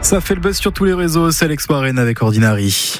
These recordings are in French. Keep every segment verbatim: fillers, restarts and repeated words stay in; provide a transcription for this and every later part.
Ça fait le buzz sur tous les réseaux, c'est l'Expo Arena avec Ordinary.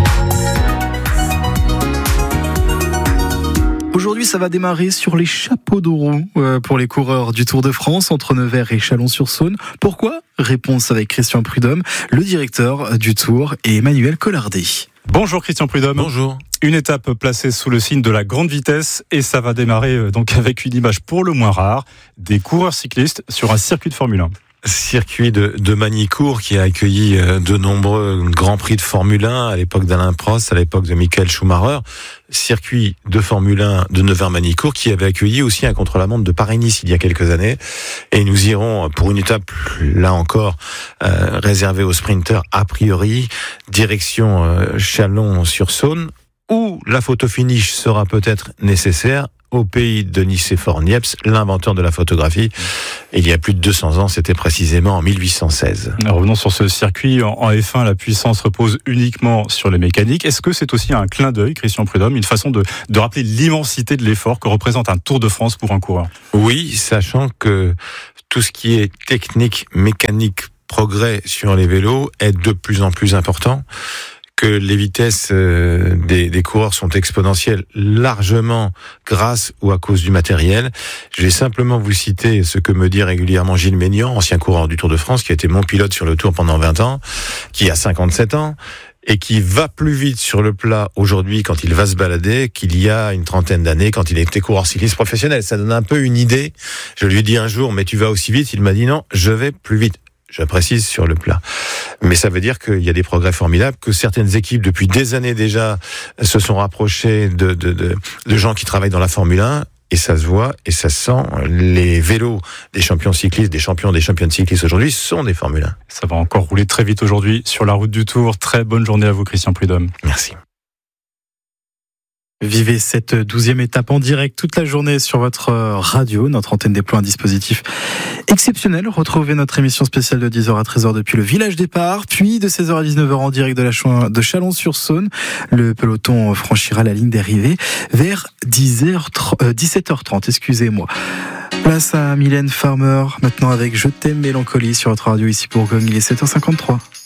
Aujourd'hui, ça va démarrer sur les chapeaux de roue pour les coureurs du Tour de France entre Nevers et Chalon-sur-Saône. Pourquoi ? Réponse avec Christian Prudhomme, le directeur du Tour, et Emmanuel Collardet. Bonjour Christian Prudhomme. Bonjour. Une étape placée sous le signe de la grande vitesse et ça va démarrer donc avec une image pour le moins rare, des coureurs cyclistes sur un circuit de Formule un. Circuit de, de Magny-Cours qui a accueilli de nombreux grands prix de Formule un à l'époque d'Alain Prost, à l'époque de Michael Schumacher. Circuit de Formule un de Nevers-Magny-Cours qui avait accueilli aussi un contre-la-montre de Paris-Nice il y a quelques années. Et nous irons pour une étape, là encore, euh, réservée aux sprinteurs a priori, direction euh, Chalon-sur-Saône, où la photo finish sera peut-être nécessaire au pays de Nicéphore Niepce, l'inventeur de la photographie. Il y a plus de deux cents ans, c'était précisément en mille huit cent seize. Revenons sur ce circuit. En F un, la puissance repose uniquement sur les mécaniques. Est-ce que c'est aussi un clin d'œil, Christian Prudhomme, une façon de, de rappeler l'immensité de l'effort que représente un Tour de France pour un coureur ? Oui, sachant que tout ce qui est technique, mécanique, progrès sur les vélos est de plus en plus important, que les vitesses euh, des, des coureurs sont exponentielles largement grâce ou à cause du matériel. Je vais simplement vous citer ce que me dit régulièrement Gilles Maignan, ancien coureur du Tour de France, qui a été mon pilote sur le Tour pendant vingt ans, qui a cinquante-sept ans, et qui va plus vite sur le plat aujourd'hui quand il va se balader qu'il y a une trentaine d'années quand il était coureur cycliste professionnel. Ça donne un peu une idée. Je lui ai dit un jour, mais tu vas aussi vite? Il m'a dit non, je vais plus vite. Je précise sur le plat. Mais ça veut dire qu'il y a des progrès formidables, que certaines équipes, depuis des années déjà, se sont rapprochées de, de, de, de gens qui travaillent dans la Formule un, et ça se voit, et ça se sent. Les vélos des champions cyclistes, des champions des championnes cyclistes aujourd'hui sont des Formule un. Ça va encore rouler très vite aujourd'hui sur la route du Tour. Très bonne journée à vous, Christian Prudhomme. Merci. Vivez cette douzième étape en direct toute la journée sur votre radio. Notre antenne déploie un dispositif exceptionnel. Retrouvez notre émission spéciale de dix heures à treize heures depuis le village départ, puis de seize heures à dix-neuf heures en direct de, la Ch- de Chalon-sur-Saône. Le peloton franchira la ligne d'arrivée vers dix heures, euh, dix-sept heures trente. Excusez-moi. Place à Mylène Farmer, maintenant avec Je t'aime mélancolie sur votre radio ici Bourgogne. Il est sept heures cinquante-trois.